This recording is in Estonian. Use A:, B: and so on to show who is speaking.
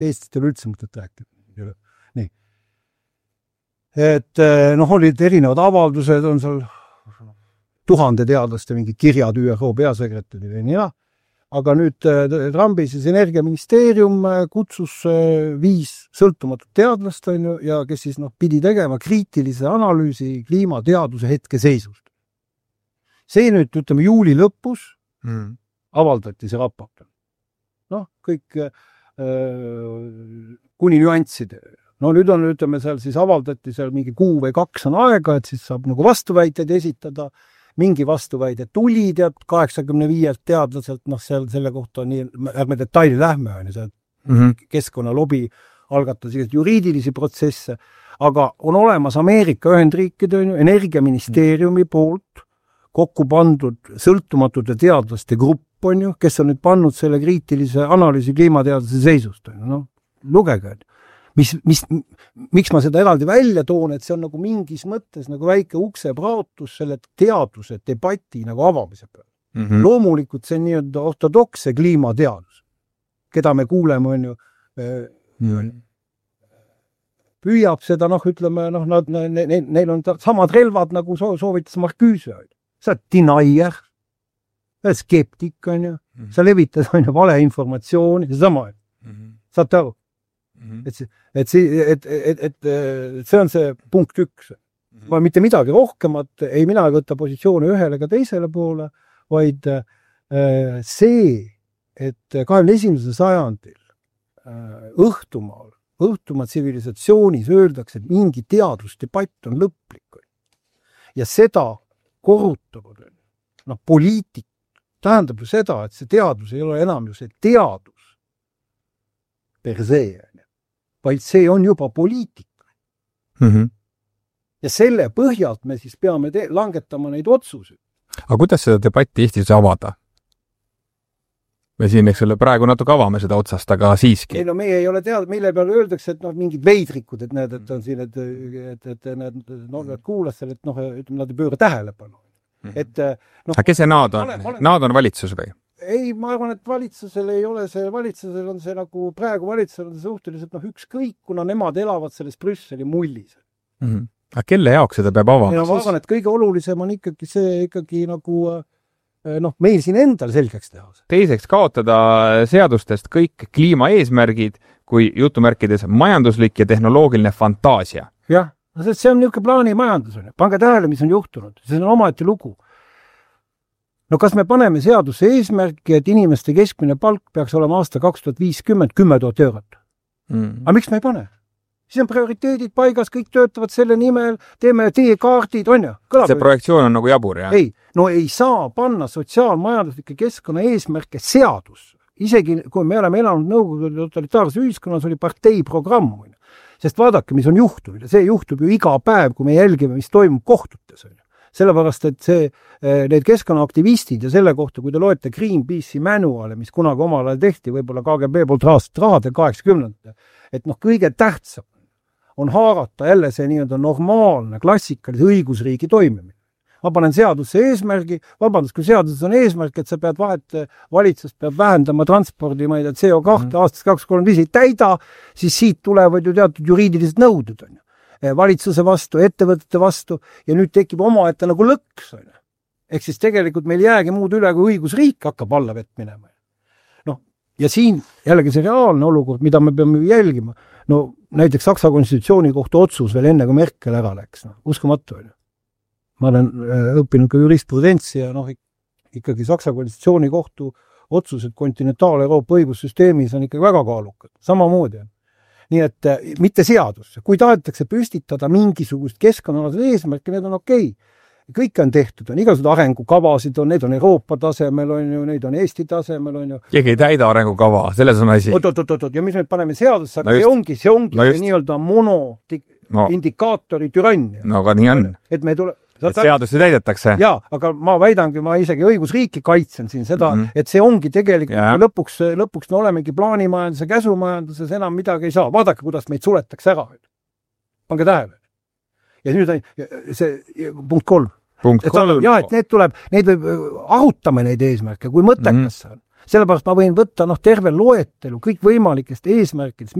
A: eestlastel üldse mõtet rääkida. Nii. Et olid erinevad avaldused, on seal 1000 teadlaste mingid kirjad ÜRO peasekretärile ja nii ja. Aga nüüd Trumpi siis energiaministeerium kutsus 5 sõltumatut teadlast ja kes siis pidi tegema kriitilise analüüsi kliimateaduse hetkeseisust. See nüüd, ütleme, juuli lõpus avaldati see raport. Kõik kuni nüansside. Nüüd on, ütleme, seal siis avaldati seal mingi 1 või 2 on aega, et siis saab nagu vastuväiteid esitada. Mingi vastuväide tuli 85 teadlaselt, selle kohta nii, ärme detaili lähme, keskkonnalobi algatas juriidilisi protsesse, aga on olemas Ameerika Ühendriikide energiaministeeriumi poolt kokku pandud sõltumatute teadlaste grupp, kes on nüüd pannud selle kriitilise analüüsi kliimateadlase seisust. Lugege, miks ma seda eraldi välja toon, et see on nagu mingis mõttes nagu väike ukseprautus selle teaduse debati nagu avamise peal. Loomulikult see on nii-öelda ortodokse kliimateadus, keda me kuuleme, püüab seda, ütleme, neil on samad relvad, nagu soovitas Marcuse. Sa oled denier, sa oled skeptik, sa levitad valeinformatsiooni, sama. Saate aru? Et see on see punkt 1. Ma mitte midagi rohkemat, ei mina võtta positsioone ühele ega teisele poole, vaid see, et 21. sajandil õhtumaa tsivilisatsioonis öeldakse, et mingi teadusdebatt on lõplik. Ja seda korrutavad poliitik tähendab ju seda, et see teadus ei ole enam ju see teadus per se, vaid see on juba poliitika. Ja selle põhjalt me siis peame langetama neid otsuseid.
B: Aga kuidas seda debatti Eestis avada? Me siin, eks ole, praegu natuke avame seda otsast, aga siiski.
A: Ei, meie ei ole teada, meile peale öeldakse, et mingid veidrikud, et näed, et on siin, et nad kuulas selle, et nad ei pööra tähelepanu.
B: Aga kes see naad on? Naad on valitsus või?
A: Ei, ma arvan, et valitsusel ei ole see, valitsusel on see nagu praegu valitsusel on see suhteliselt ükskõik, kuna nemad elavad selles Brüsseli mullis.
B: Aga kelle jaoks seda peab avama?
A: Ma arvan, et kõige olulisem on ikkagi see nagu meil siin endal selgeks teha.
B: Teiseks kaotada seadustest kõik kliimaeesmärgid kui jutumärkides majanduslik ja tehnoloogiline fantaasia.
A: Jah, see on niisugune plaanimajandus. Pange tähele, mis on juhtunud. See on omaette lugu. Kas me paneme seaduse eesmärki, et inimeste keskmine palk peaks olema aasta 2050 10 000 eurot? Aga miks me ei pane? Siis on prioriteedid paigas, kõik töötavad selle nimel, teeme teekaardid, on ju?
B: See projektsioon on nagu jabur, jah?
A: Ei saa panna sotsiaalmajanduslike keskkonna eesmärke seadus. Isegi kui me oleme elanud nõukogude totalitaarse ühiskonnas, oli partei programm. Sest vaadake, mis on juhtunud. See juhtub ju iga päev, kui me jälgime, mis toimub kohtutes. Sellepärast, et need keskkonnaaktivistid ja selle kohta, kui te loete Greenpeace'i manuale, mis kunagi omal ajal tehti, võib-olla KGB poolt rahade 80, et kõige tähtsam on haarata jälle see nii-öelda normaalne klassikalise õigusriigi toimimine. Ma panen seadusse eesmärgi, kui seaduses on eesmärk, et sa pead valitsus peab vähendama transpordi, ma ei tea, CO2 aastast 2035 ei täida, siis siit tulevad ju teatud juriidilised nõuded, on ju. Valitsuse vastu, ettevõtete vastu ja nüüd tekib omaette nagu lõks. Ehk siis tegelikult meil jäägi muud üle, kui õigusriik hakkab alla vett minema. Ja siin jällegi see reaalne olukord, mida me peame jälgima. Näiteks Saksa konstitutsiooni kohta otsus veel enne, kui Merkel ära läks. Uskumatu. Ma olen õppinud ka jurisprudentsi ja ikkagi Saksa konstitutsiooni kohtu otsused kontinentaal-Euroopa õigussüsteemis on ikkagi väga kaalukad. Samamoodi on. Nii et mitte seadus. Kui tahetakse püstitada mingisugust keskkonnaalased eesmärke, need on okei. Kõik on tehtud, on igasugused arengukavasid, need on Euroopa tasemel, neid on Eesti tasemel.
B: Keegi ei täida arengukava, selles on asi.
A: Ja mis me paneme seadusse, aga see ongi nii-öelda monoindikaatori türannia.
B: Aga nii on.
A: Et me tuleb...
B: seadusi täidetakse.
A: Jaa, aga ma väidangi, ma isegi õigusriiki kaitsen siin seda, et see ongi tegelikult lõpuks me olemegi plaanimajanduse, käsumajanduses enam midagi ei saa. Vaadake, kuidas meid suletakse ära. Pange tähele. Ja nüüd on see punkt 3.
B: Punkt 3.
A: Jah, et neid võib arutame neid eesmärke, kui mõttekas see on. sellepärast ma võin võtta terve loetelu kõikvõimalikest eesmärkidest,